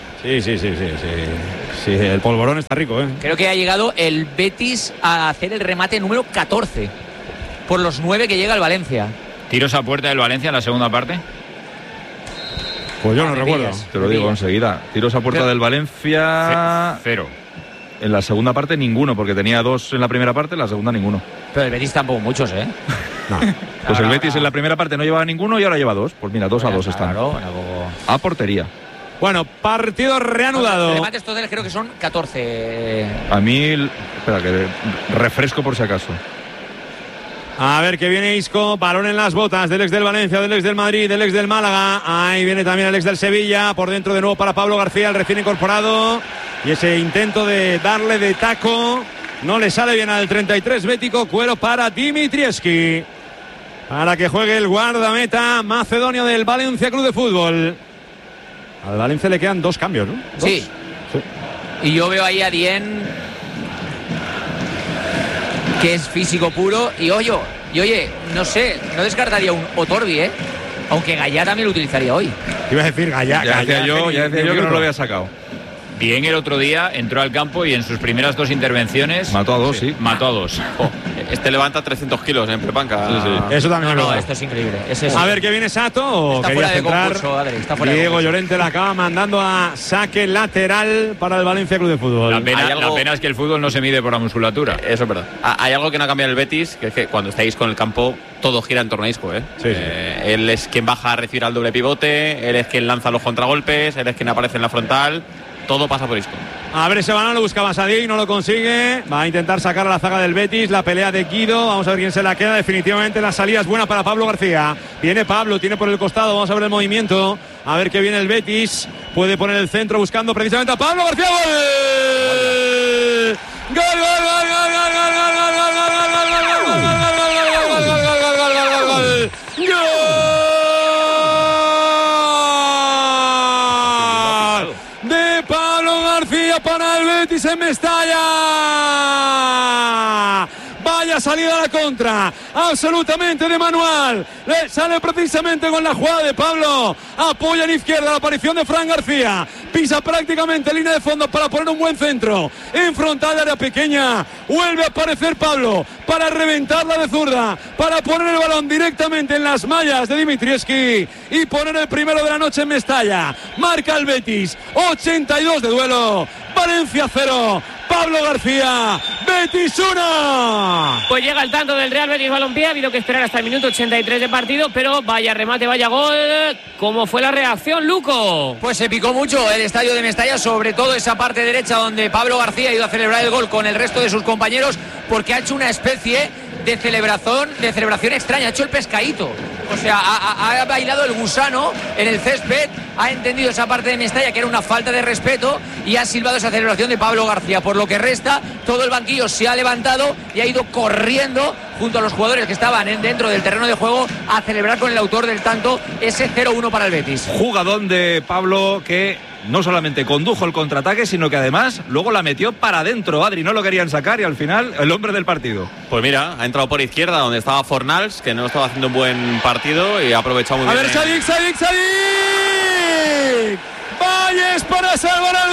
Speaker 1: Sí, el polvorón está rico,
Speaker 3: Creo que ha llegado el Betis a hacer el remate número 14 por los 9 que llega el Valencia.
Speaker 2: ¿Tiros a puerta del Valencia en la segunda parte?
Speaker 1: Pues yo no recuerdo.
Speaker 4: Te lo digo enseguida. Tiros a puerta del Valencia...
Speaker 2: 0.
Speaker 4: En la segunda parte ninguno, porque tenía 2 en la primera parte, en la segunda ninguno.
Speaker 3: Pero el Betis tampoco muchos,
Speaker 1: No.
Speaker 4: Pues el Betis en la primera parte no llevaba ninguno y ahora lleva 2. Pues mira, 2-2 están. A portería.
Speaker 1: Bueno, partido reanudado.
Speaker 3: Los remates totales creo que son 14.
Speaker 4: A mí, espera, que refresco por si acaso.
Speaker 1: A ver que viene Isco, balón en las botas del ex del Valencia, del ex del Madrid, del ex del Málaga. Ahí viene también el ex del Sevilla, por dentro de nuevo para Pablo García, el recién incorporado. Y ese intento de darle de taco no le sale bien al 33 bético. Cuero para Dimitrievski, para que juegue el guardameta macedonio del Valencia Club de Fútbol. Al Valencia le quedan 2 cambios, ¿no?
Speaker 3: Sí. Y yo veo ahí a Dien, que es físico puro. Y oye, no sé, no descartaría un Otorbi, aunque Gallá también lo utilizaría hoy.
Speaker 1: Iba a decir Gallá.
Speaker 4: Ya decía yo que no lo había sacado.
Speaker 2: Bien, el otro día entró al campo y en sus primeras 2 intervenciones...
Speaker 4: Mató a 2, sí.
Speaker 2: Mató a 2.
Speaker 7: Este levanta 300 kilos en prepanca.
Speaker 4: Sí.
Speaker 1: Eso también
Speaker 3: no, esto es increíble.
Speaker 1: A ver que viene Sato.
Speaker 3: Está fuera de concurso, Adri.
Speaker 1: Diego Llorente la acaba mandando a saque lateral para el Valencia Club de Fútbol.
Speaker 2: La pena es que el fútbol no se mide por la musculatura.
Speaker 7: Eso es verdad. Hay algo que no ha cambiado el Betis, que es que cuando estáis con el campo todo gira en torno a Isco. Él es quien baja a recibir al doble pivote, él es quien lanza los contragolpes, él es quien aparece en la frontal. Todo pasa por Isco.
Speaker 1: A ver ese balón, lo buscaba Sadik, no lo consigue. Va a intentar sacar a la zaga del Betis. La pelea de Guido. Vamos a ver quién se la queda. Definitivamente la salida es buena para Pablo García. Viene Pablo, tiene por el costado. Vamos a ver el movimiento. A ver qué viene el Betis. Puede poner el centro buscando precisamente a Pablo García. ¡Gol! ¡Gol, gol, gol, gol, gol, gol, gol, gol, gol, para el Betis en Mestalla. Vaya salida a la contra, absolutamente de manual. Le sale precisamente con la jugada de Pablo. Apoya en izquierda la aparición de Fran García. Pisa prácticamente línea de fondo para poner un buen centro. En frontal de área pequeña. Vuelve a aparecer Pablo para reventarla de zurda. Para poner el balón directamente en las mallas de Dimitrievski. Y poner el primero de la noche en Mestalla. Marca el Betis. 82 de duelo. Valencia 0. Pablo García, Betis 1.
Speaker 5: Pues llega el tanto del Real Betis Balompié. Ha habido que esperar hasta el minuto 83 de partido, pero vaya remate, vaya gol. ¿Cómo fue la reacción, Luco?
Speaker 3: Pues se picó mucho el estadio de Mestalla, sobre todo esa parte derecha donde Pablo García ha ido a celebrar el gol con el resto de sus compañeros, porque ha hecho una especie de celebración extraña, ha hecho el pescadito. O sea, ha bailado el gusano en el césped, ha entendido esa parte de Mestalla que era una falta de respeto y ha silbado esa celebración de Pablo García. Por lo que resta, todo el banquillo se ha levantado y ha ido corriendo junto a los jugadores que estaban dentro del terreno de juego a celebrar con el autor del tanto, ese 0-1 para el Betis.
Speaker 4: Jugadón de Pablo que no solamente condujo el contraataque, sino que además luego la metió para adentro. Adri, no lo querían sacar y al final el hombre del partido.
Speaker 7: Pues mira, ha entrado por izquierda donde estaba Fornals, que no estaba haciendo un buen partido y ha aprovechado muy bien.
Speaker 1: A ver, Sadik. Valles para salvar al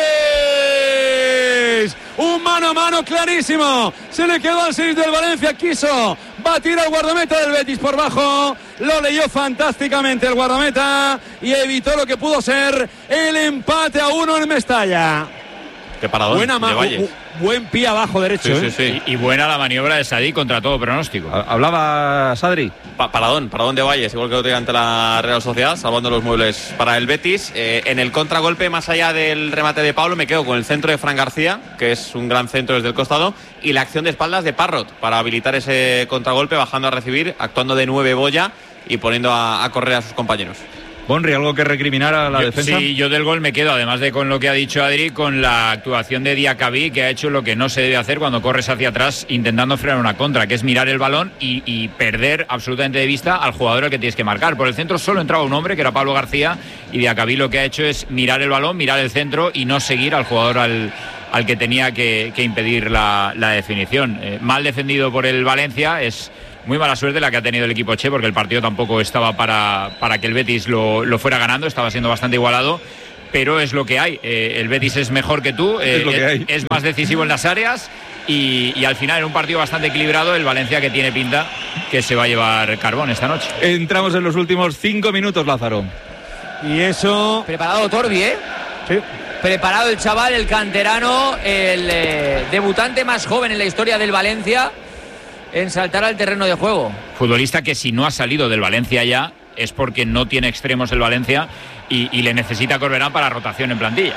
Speaker 1: Betis. Un mano a mano clarísimo. Se le quedó al 6 del Valencia. Quiso batir al guardameta del Betis por bajo. Lo leyó fantásticamente el guardameta y evitó lo que pudo ser el empate a 1 en Mestalla.
Speaker 7: Qué paradón.
Speaker 1: Buena mano. Buen pie abajo derecho.
Speaker 2: Sí. Y buena la maniobra de Sadik contra todo pronóstico.
Speaker 4: Hablaba Sadri.
Speaker 7: Paradón de Valles, igual que el otro día ante la Real Sociedad, salvando los muebles para el Betis. En el contragolpe, más allá del remate de Pablo, me quedo con el centro de Fran García, que es un gran centro desde el costado, y la acción de espaldas de Parrot para habilitar ese contragolpe, bajando a recibir, actuando de 9 Boya y poniendo a correr a sus compañeros.
Speaker 4: Bonri, ¿algo que recriminar a la defensa?
Speaker 2: Sí, yo del gol me quedo, además de con lo que ha dicho Adri, con la actuación de Diacabí, que ha hecho lo que no se debe hacer cuando corres hacia atrás intentando frenar una contra, que es mirar el balón y perder absolutamente de vista al jugador al que tienes que marcar. Por el centro solo entraba un hombre, que era Pablo García, y Diacabí lo que ha hecho es mirar el balón, mirar el centro y no seguir al jugador al que tenía que impedir la definición. Mal defendido por el Valencia, es muy mala suerte la que ha tenido el equipo Che, porque el partido tampoco estaba para que el Betis lo fuera ganando, estaba siendo bastante igualado, pero es lo que hay. El Betis es mejor que tú, es más decisivo en las áreas y al final en un partido bastante equilibrado, el Valencia que tiene pinta que se va a llevar carbón esta noche.
Speaker 4: Entramos en los últimos 5 minutos, Lázaro.
Speaker 1: Y eso...
Speaker 3: Preparado Torbi, ¿eh?
Speaker 1: Sí.
Speaker 3: Preparado el chaval, el canterano, el debutante más joven en la historia del Valencia en saltar al terreno de juego.
Speaker 2: Futbolista que si no ha salido del Valencia ya es porque no tiene extremos el Valencia y le necesita Corberán para rotación en plantilla.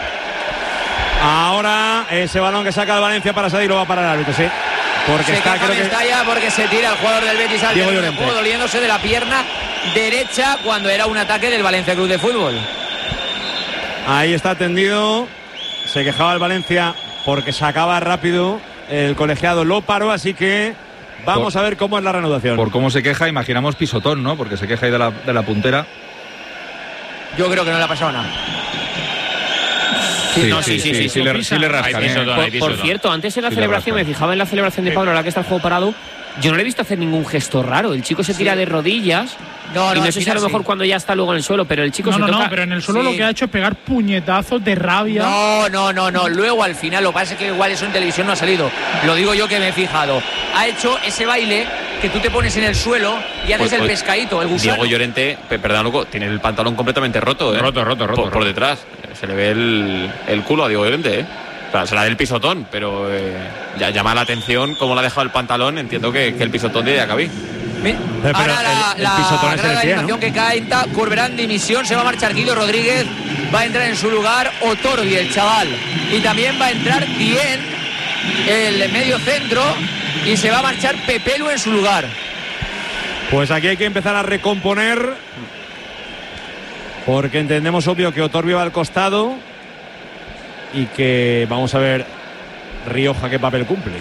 Speaker 1: Ahora ese balón que saca el Valencia para salir lo va a parar el árbitro, sí. Porque
Speaker 3: se
Speaker 1: está, creo que...
Speaker 3: Estalla porque se tira el jugador del Betis al
Speaker 1: Diego
Speaker 3: terreno de juego, doliéndose de la pierna derecha cuando era un ataque del Valencia Club de Fútbol.
Speaker 1: Ahí está tendido. Se quejaba el Valencia porque sacaba rápido. El colegiado lo paró, así que vamos a ver cómo es la reanudación.
Speaker 4: Por cómo se queja, imaginamos pisotón, ¿no? Porque se queja ahí de la puntera.
Speaker 3: Yo creo que no le ha pasado nada.
Speaker 4: Sí, le rascan.
Speaker 5: Por cierto, antes en la celebración, me fijaba en la celebración de Pablo, la que está el juego parado, yo no le he visto hacer ningún gesto raro. El chico se tira de rodillas. Y no sé si a lo mejor cuando ya está luego en el suelo, pero el chico se toca...
Speaker 6: No, pero en el suelo lo que ha hecho es pegar puñetazos de rabia.
Speaker 3: No. Luego al final, lo que pasa es que igual eso en televisión no ha salido. Lo digo yo que me he fijado. Ha hecho ese baile que tú te pones en el suelo y haces el pescadito, el gusano.
Speaker 7: Diego Llorente, perdón, Luco, tiene el pantalón completamente roto, ¿eh?
Speaker 2: Roto.
Speaker 7: Por detrás. Se le ve el culo a Diego Llorente, ¿eh? O sea, será del pisotón, pero ya llama la atención cómo le ha dejado el pantalón. Entiendo que el pisotón de Diacabí.
Speaker 3: Ahora
Speaker 1: el pisotón es el pie, ¿no?
Speaker 3: animación que cae, Corberán dimisión, se va a marchar Guido Rodríguez, va a entrar en su lugar Otorbi, el chaval, y también va a entrar bien el medio centro y se va a marchar Pepelu en su lugar.
Speaker 1: Pues aquí hay que empezar a recomponer porque entendemos obvio que Otorbi va al costado y que vamos a ver Rioja qué papel cumple.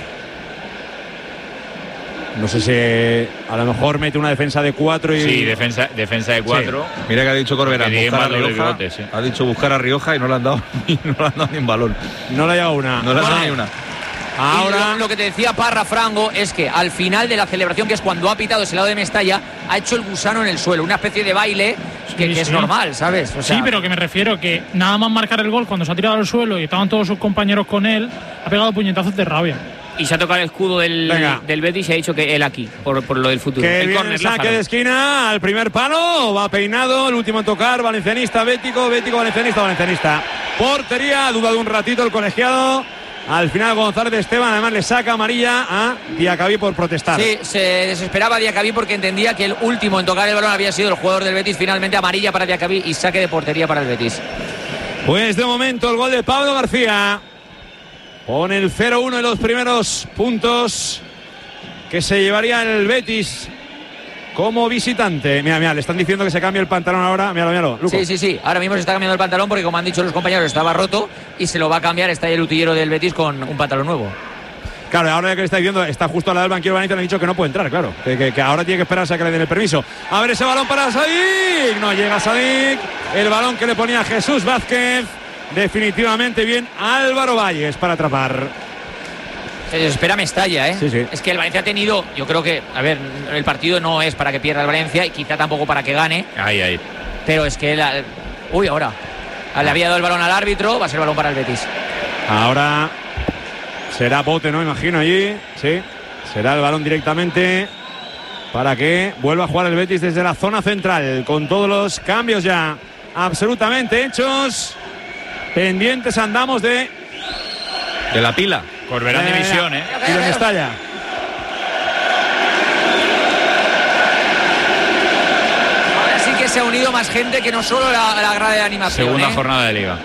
Speaker 1: No sé si a lo mejor mete una defensa de 4 y...
Speaker 2: Sí, defensa de 4.
Speaker 4: Sí. Mira que ha dicho Corberán, buscar a Rioja.
Speaker 2: Bigote, sí.
Speaker 4: Ha dicho buscar a Rioja y no le han dado ni un balón.
Speaker 1: No le ha llegado una.
Speaker 4: No le han dado ni una.
Speaker 3: Ahora lo que te decía Parra Frango es que al final de la celebración, que es cuando ha pitado ese lado de Mestalla, ha hecho el gusano en el suelo, una especie de baile que es normal, ¿sabes? O sea,
Speaker 6: sí, pero que me refiero que nada más marcar el gol, cuando se ha tirado al suelo y estaban todos sus compañeros con él, ha pegado puñetazos de rabia.
Speaker 5: Y se ha tocado el escudo del Betis y ha dicho que él aquí, por lo del futuro.
Speaker 1: Que
Speaker 5: el
Speaker 1: viene el saque de esquina al primer palo, va peinado, el último en tocar, valencianista, Bético, valencianista. Portería, ha dudado un ratito el colegiado. Al final González Esteban además le saca amarilla a Diacabí por protestar.
Speaker 3: Sí, se desesperaba Diacabí porque entendía que el último en tocar el balón había sido el jugador del Betis. Finalmente amarilla para Diacabí y saque de portería para el Betis.
Speaker 1: Pues de momento el gol de Pablo García pone el 0-1 en los primeros puntos que se llevaría el Betis como visitante. Mira, le están diciendo que se cambie el pantalón ahora. Míralo, Luco.
Speaker 3: Sí. Ahora mismo se está cambiando el pantalón porque, como han dicho los compañeros, estaba roto y se lo va a cambiar. Está ahí el utillero del Betis con un pantalón nuevo.
Speaker 1: Claro, ahora que le está diciendo, está justo al lado del banquillo Valencia, le han dicho que no puede entrar, claro. Que ahora tiene que esperarse a que le den el permiso. A ver ese balón para Sadik. No llega Sadik. El balón que le ponía Jesús Vázquez. Definitivamente bien Álvaro Valles para atrapar.
Speaker 3: Se desespera Mestalla, ¿eh?
Speaker 1: Sí.
Speaker 3: Es que el Valencia ha tenido, yo creo que, a ver, el partido no es para que pierda el Valencia y quizá tampoco para que gane.
Speaker 2: Ahí.
Speaker 3: Pero es que ahora le había dado el balón al árbitro, va a ser balón para el Betis.
Speaker 1: Ahora será bote, ¿no? Imagino allí. Sí. Será el balón directamente para que vuelva a jugar el Betis desde la zona central, con todos los cambios ya absolutamente hechos. Pendientes andamos de
Speaker 4: la pila.
Speaker 2: Corberán dimisión, ¿eh?
Speaker 1: Y de Mestalla.
Speaker 3: Ahora sí que se ha unido más gente que no solo la grada de animación.
Speaker 2: Segunda jornada de Liga.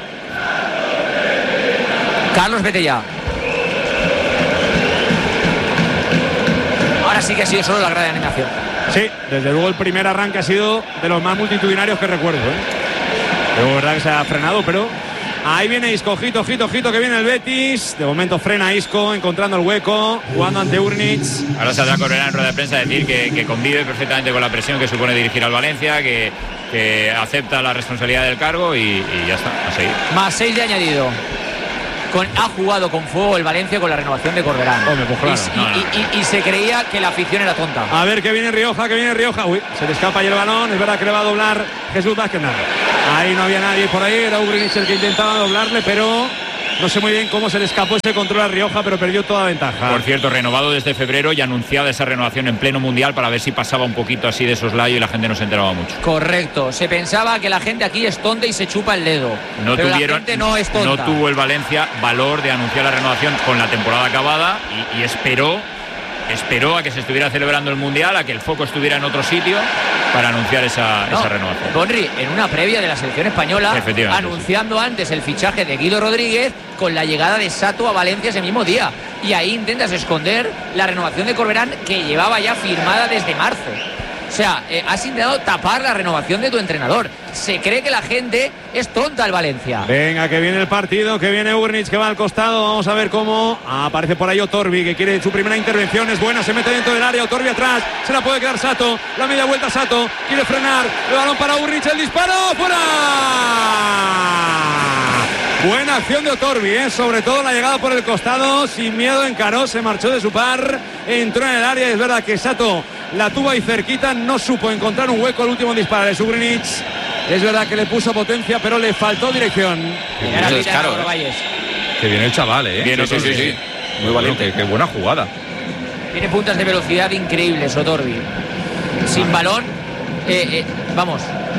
Speaker 3: Carlos, vete ya. Ahora sí que ha sido solo la grada de animación.
Speaker 1: Sí, desde luego el primer arranque ha sido de los más multitudinarios que recuerdo, Luego, verdad que se ha frenado, pero ahí viene Isco, ojito, que viene el Betis. De momento frena Isco, encontrando el hueco, jugando ante Urnic.
Speaker 2: Ahora saldrá Corberán en rueda de prensa a decir que convive perfectamente con la presión que supone dirigir al Valencia, que acepta la responsabilidad del cargo y ya está, a seguir.
Speaker 3: Más 6 de añadido. Ha jugado con fuego el Valencia con la renovación de Corberán.
Speaker 1: Hombre, pues claro.
Speaker 3: Y se creía que la afición era tonta.
Speaker 1: A ver que viene Rioja. Uy, se le escapa ahí el balón. Es verdad que le va a doblar Jesús Vázquez. Nada. Ahí no había nadie por ahí. Era Ugrinic el que intentaba doblarle, pero no sé muy bien cómo se le escapó ese control a Rioja, pero perdió toda ventaja.
Speaker 2: Por cierto, renovado desde febrero y anunciada esa renovación en pleno mundial para ver si pasaba un poquito así de soslayo y la gente no se enteraba mucho.
Speaker 3: Correcto. Se pensaba que la gente aquí es tonta y se chupa el dedo. Pero la gente no es tonta.
Speaker 2: No tuvo el Valencia valor de anunciar la renovación con la temporada acabada y esperó a que se estuviera celebrando el mundial, a que el foco estuviera en otro sitio para anunciar esa renovación.
Speaker 3: Bonri, en una previa de la selección española, anunciando antes el fichaje de Guido Rodríguez con la llegada de Sato a Valencia ese mismo día. Y ahí intentas esconder la renovación de Corberán, que llevaba ya firmada desde marzo. O sea, has intentado tapar la renovación de tu entrenador. Se cree que la gente es tonta el Valencia.
Speaker 1: Venga, que viene el partido, que viene Urnic, que va al costado. Vamos a ver cómo aparece por ahí Otorbi, que quiere su primera intervención. Es buena, se mete dentro del área. Otorbi atrás, se la puede quedar Sato. La media vuelta Sato, quiere frenar. El balón para Urnic, el disparo, ¡fuera! Buena acción de Otorbi, sobre todo la llegada por el costado. Sin miedo encaró, se marchó de su par. Entró en el área. Es verdad que Sato la tuvo ahí cerquita, no supo encontrar un hueco. El último disparo de Ugrinic. Es verdad que le puso potencia, pero le faltó dirección.
Speaker 4: Que viene el chaval,
Speaker 2: Sí.
Speaker 4: Muy valiente. Qué buena jugada.
Speaker 3: Tiene puntas de velocidad increíbles, Otorbi. Sin balón, vamos.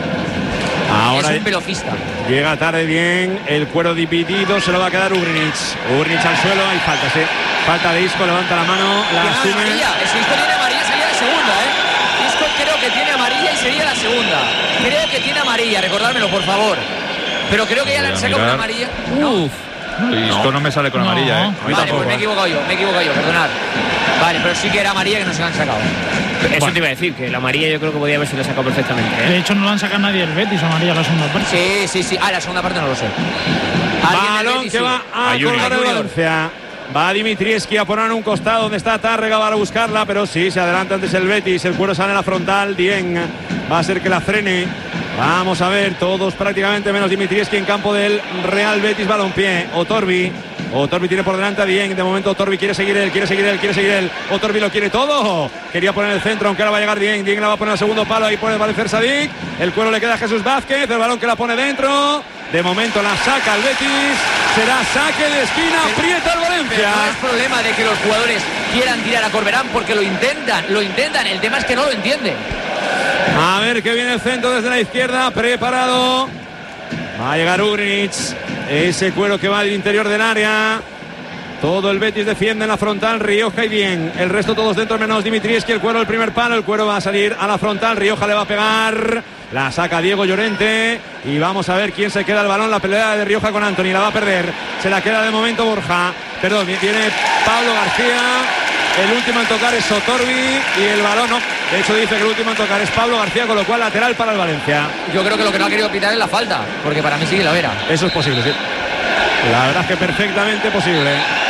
Speaker 1: Ahora
Speaker 3: es un velocista.
Speaker 1: Llega tarde bien, el cuero dividido, se lo va a quedar Ugrinic. Ugrinic al suelo, hay falta, falta de Isco, levanta la mano, la asume.
Speaker 3: Isco tiene amarilla, sería la segunda, Isco creo que tiene amarilla y sería la segunda. Creo que tiene amarilla, recordármelo por favor. Pero creo que ya le han sacado una amarilla.
Speaker 4: Isco no me sale con amarilla,
Speaker 3: Vale, pues me he equivocado yo, perdonad. Vale, pero sí que era amarilla que no se la han sacado.
Speaker 5: Eso te iba a decir, que la amarilla yo creo que podía haberse la sacado perfectamente.
Speaker 6: De hecho, no la han sacado nadie el Betis, amarilla la segunda parte.
Speaker 3: Sí. La segunda parte no lo sé.
Speaker 1: Balón que va a colgar el Valencia. Va Dimitrievski a poner en un costado donde está Tárrega para buscarla, pero sí, se adelanta antes el Betis. El cuero sale en la frontal. Dieng va a ser que la frene. Vamos a ver, todos prácticamente menos Dimitrievski en campo del Real Betis Balompié. Otorbi tiene por delante a Dieng. De momento Otorbi quiere seguir él. Otorbi lo quiere todo. Quería poner el centro, aunque ahora va a llegar Dieng. Dieng la va a poner al segundo palo. Ahí puede aparecer Sadik. El cuero le queda a Jesús Vázquez. El balón que la pone dentro. De momento la saca el Betis. Será saque de esquina. Aprieta el Valencia.
Speaker 3: No es problema de que los jugadores quieran tirar a Corberán, porque lo intentan. El tema es que no lo entienden.
Speaker 1: A ver que viene el centro desde la izquierda. Preparado. Va a llegar Ugrinic. Ese cuero que va al interior del área. Todo el Betis defiende en la frontal. Rioja y bien. El resto todos dentro menos Dimitrievski. El cuero el primer palo. El cuero va a salir a la frontal. Rioja le va a pegar. La saca Diego Llorente. Y vamos a ver quién se queda el balón. La pelea de Rioja con Antony. La va a perder. Se la queda de momento Borja. Perdón, viene Pablo García. El último en tocar es Otorbi. Y el balón no. De hecho dice que el último en tocar es Pablo García. Con lo cual lateral para el Valencia.
Speaker 3: Yo creo que lo que no ha querido pitar es la falta. Porque para mí sí que lo era.
Speaker 1: Eso es posible, sí. La verdad es que perfectamente posible.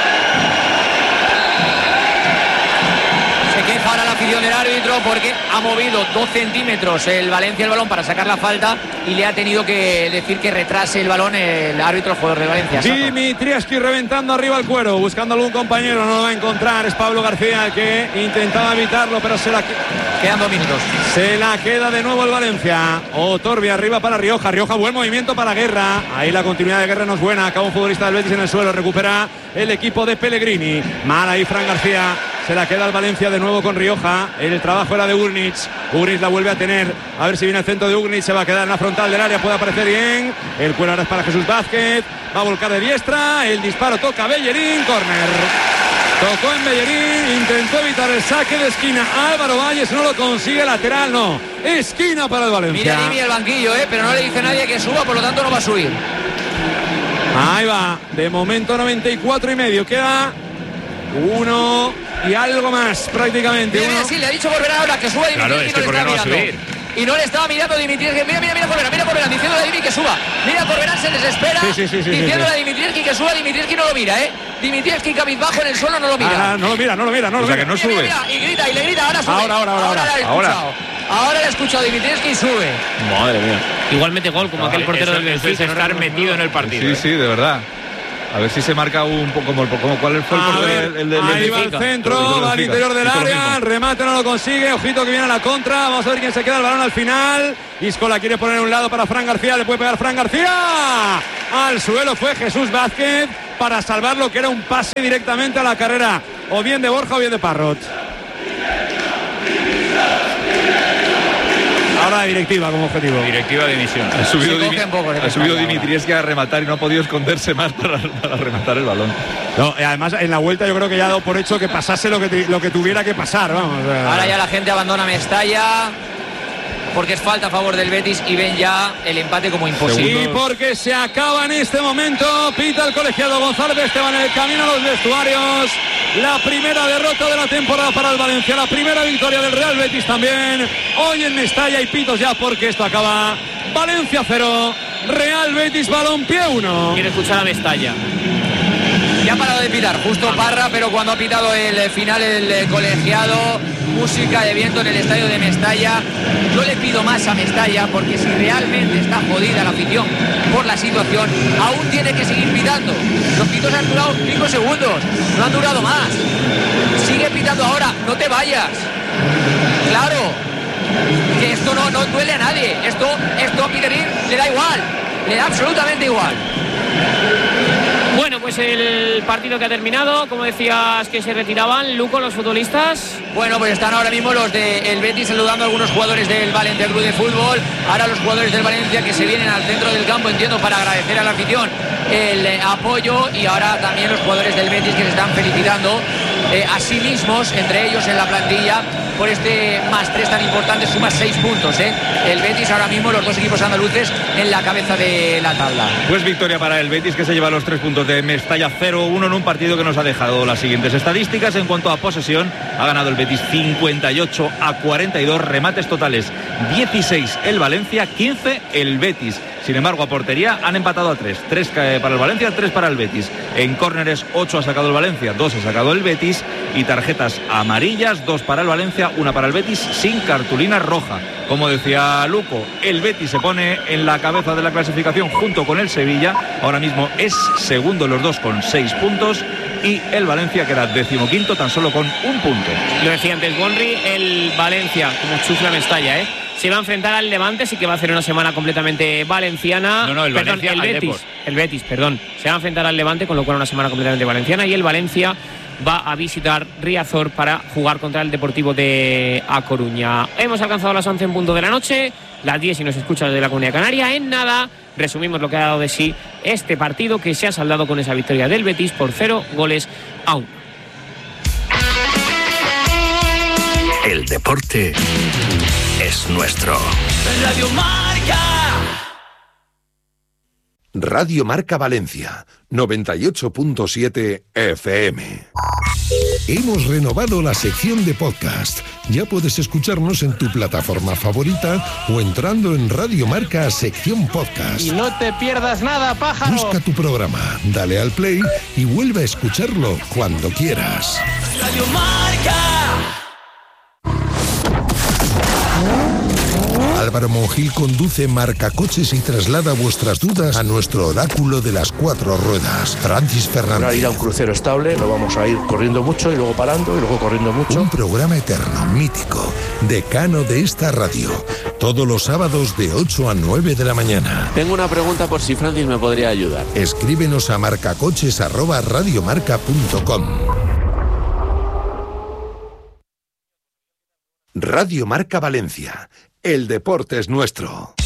Speaker 3: Se queja ahora la afición del árbitro porque ha movido 2 centímetros el Valencia el balón para sacar la falta y le ha tenido que decir que retrase el balón el árbitro, el jugador de Valencia.
Speaker 1: Dimitrievski reventando arriba el cuero, buscando algún compañero, no lo va a encontrar. Es Pablo García el que intentaba evitarlo, pero
Speaker 3: quedan 2 minutos.
Speaker 1: Se la queda de nuevo el Valencia. Otorbi arriba para Rioja. Rioja, buen movimiento para Guerra. Ahí la continuidad de Guerra no es buena. Acaba un futbolista del Betis en el suelo. Recupera el equipo de Pellegrini. Mal ahí Fran García. Se la queda el Valencia de nuevo con Rioja. El trabajo era de Ugrinic. Ugrinic la vuelve a tener. A ver si viene el centro de Ugrinic. Se va a quedar en la frontal del área. Puede aparecer bien. El cuero ahora es para Jesús Vázquez. Va a volcar de diestra. El disparo toca Bellerín. Córner. Tocó en Bellerín, intentó evitar el saque de esquina. Álvaro Valles no lo consigue, lateral no. Esquina para el Valencia.
Speaker 3: Mira Nimi el banquillo, pero no le dice a nadie que suba, por lo tanto no va a subir.
Speaker 1: Ahí va, de momento 94 y medio. Queda 1 y algo más prácticamente.
Speaker 3: Mira, sí, le ha dicho Corberán ahora que suba Dimitri.
Speaker 2: Claro, es que ¿por qué no va a subir?
Speaker 3: Y no le estaba mirando Dimitri. Mira Corberán, diciéndole a Dimitri que suba. Mira Corberán, se desespera. Diciéndole a Dimitri que suba. Dimitri no lo mira, Dimitri cabizbajo en el suelo, no lo mira.
Speaker 1: No lo mira.
Speaker 4: O sea, que no sube.
Speaker 3: Mira, y le grita, ahora sube. Ahora le he escuchado Dimitri y sube.
Speaker 7: Madre mía.
Speaker 5: Igualmente gol, como aquel portero del Benfica.
Speaker 2: Es estar metido en el partido.
Speaker 4: Sí, de verdad. A ver si se marca un poco como cuál fue el portero del
Speaker 1: ahí va el centro, va al interior del área, el remate no lo consigue, ojito que viene a la contra, vamos a ver quién se queda el balón al final. Isco la quiere poner a un lado para Fran García, le puede pegar Fran García. Al suelo fue Jesús Vázquez para salvar lo que era un pase directamente a la carrera, o bien de Borja o bien de Parrot. Ahora directiva como objetivo.
Speaker 2: Directiva de dimisión.
Speaker 4: Ha subido Dimitri a rematar y no ha podido esconderse más para rematar el balón.
Speaker 1: No, además en la vuelta yo creo que ya ha dado por hecho que pasase lo que tuviera que pasar. Vamos.
Speaker 3: Ahora ya la gente abandona Mestalla porque es falta a favor del Betis y ven ya el empate como imposible.
Speaker 1: Y porque se acaba en este momento, pita el colegiado González Esteban en el camino a los vestuarios. La primera derrota de la temporada para el Valencia, la primera victoria del Real Betis también. Hoy en Mestalla y pitos ya porque esto acaba. Valencia 0, Real Betis Balompié 1.
Speaker 5: Quiere escuchar a Mestalla.
Speaker 3: Ya ha parado de pitar, justo Parra, pero cuando ha pitado el final el colegiado, música de viento en el estadio de Mestalla. Yo le pido más a Mestalla porque si realmente está jodida la afición por la situación, aún tiene que seguir pitando. Los pitos han durado 5 segundos, no han durado más. Sigue pitando ahora, no te vayas. Claro, que esto no duele a nadie. Esto a Piterín le da igual, le da absolutamente igual.
Speaker 5: Bueno, pues el partido que ha terminado, como decías que se retiraban, Luco, los futbolistas.
Speaker 3: Bueno, pues están ahora mismo los del Betis saludando a algunos jugadores del Valencia Club de Fútbol. Ahora los jugadores del Valencia que se vienen al centro del campo, entiendo, para agradecer a la afición el apoyo. Y ahora también los jugadores del Betis que se están felicitando a sí mismos, entre ellos en la plantilla, por este +3 tan importante, suma 6 puntos. El Betis ahora mismo, los dos equipos andaluces en la cabeza de la tabla.
Speaker 4: Pues victoria para el Betis, que se lleva los 3 puntos de Mestalla 0-1 en un partido que nos ha dejado las siguientes estadísticas. En cuanto a posesión, ha ganado el Betis 58-42, remates totales 16 el Valencia, 15 el Betis. Sin embargo, a portería han empatado a 3 para el Valencia, 3 para el Betis. En córneres 8 ha sacado el Valencia, 2 ha sacado el Betis. Y tarjetas amarillas, 2 para el Valencia, 1 para el Betis, sin cartulina roja. Como decía Luco, el Betis se pone en la cabeza de la clasificación junto con el Sevilla. Ahora mismo es segundo los dos con 6 puntos. Y el Valencia queda 15º tan solo con 1 punto.
Speaker 5: Lo decía antes Bonri, el Valencia, como chufla Mestalla, se va a enfrentar al Levante, sí que va a hacer una semana completamente valenciana.
Speaker 2: No, el Valencia,
Speaker 5: el Betis, perdón. Se va a enfrentar al Levante, con lo cual una semana completamente valenciana. Y el Valencia va a visitar Riazor para jugar contra el Deportivo de A Coruña. Hemos alcanzado las 11 en punto de la noche, las 10 si nos escuchas desde la Comunidad Canaria. En nada, resumimos lo que ha dado de sí este partido, que se ha saldado con esa victoria del Betis por 0-1.
Speaker 9: El deporte es nuestro.
Speaker 8: Radio Marca.
Speaker 10: Radio Marca Valencia, 98.7 FM. Hemos renovado la sección de podcast. Ya puedes escucharnos en tu plataforma favorita o entrando en Radio Marca sección podcast.
Speaker 11: Y no te pierdas nada, pájaro.
Speaker 10: Busca tu programa, dale al play y vuelve a escucharlo cuando quieras.
Speaker 8: Radio Marca.
Speaker 10: Álvaro Monjil conduce Marcacoches y traslada vuestras dudas a nuestro oráculo de las 4 ruedas, Francis Fernández.
Speaker 12: Para ir a un crucero estable, no vamos a ir corriendo mucho y luego parando y luego corriendo mucho.
Speaker 10: Un programa eterno, mítico, decano de esta radio, todos los sábados de 8 a 9 de la mañana.
Speaker 13: Tengo una pregunta por si Francis me podría ayudar.
Speaker 10: Escríbenos a marcacoches@radiomarca.com. Radio Marca Valencia. El deporte es nuestro.